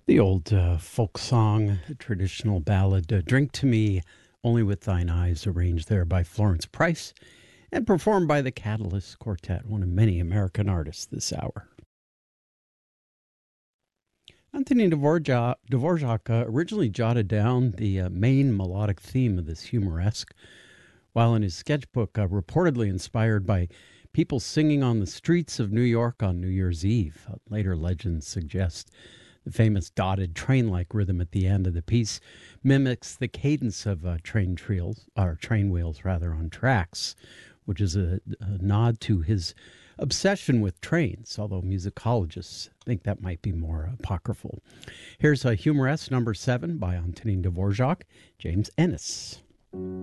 The old folk song, traditional ballad, Drink to Me, Only with Thine Eyes, arranged there by Florence Price and performed by the Catalyst Quartet, one of many American artists this hour. Anthony Dvorak originally jotted down the main melodic theme of this humoresque, while in his sketchbook, reportedly inspired by people singing on the streets of New York on New Year's Eve. Later legends suggest the famous dotted train-like rhythm at the end of the piece mimics the cadence of train wheels rather on tracks, which is a nod to his obsession with trains, although musicologists think that might be more apocryphal. Here's a Humoresque number 7 by Antonin Dvorak, James Ennis.